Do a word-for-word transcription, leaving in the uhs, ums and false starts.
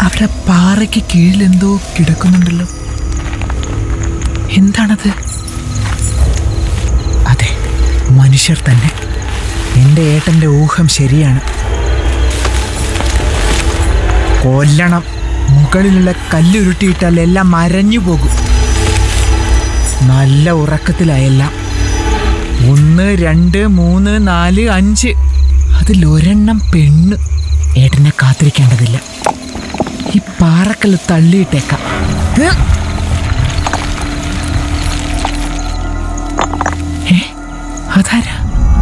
അവിടെ പാറയ്ക്ക് കീഴിൽ എന്തോ കിടക്കുന്നുണ്ടല്ലോ. എന്താണത്? അതെ, മനുഷ്യർ തന്നെ. എൻ്റെ ഏട്ടൻ്റെ ഊഹം ശരിയാണ്. കൊല്ലണം. മുകളിലുള്ള കല്ലുരുട്ടിയിട്ടാൽ എല്ലാം മരഞ്ഞു പോകും. നല്ല ഉറക്കത്തിലായെല്ലാം. ഒന്ന്, രണ്ട്, മൂന്ന്, നാല്, അഞ്ച്. അതിലൊരെണ്ണം പെണ്ണ്. ഏട്ടനെ കാത്തിരിക്കേണ്ടതില്ല. ഈ പാറക്കല്ല് തള്ളിയിട്ടേക്കാം. ഏ, അതാരാ?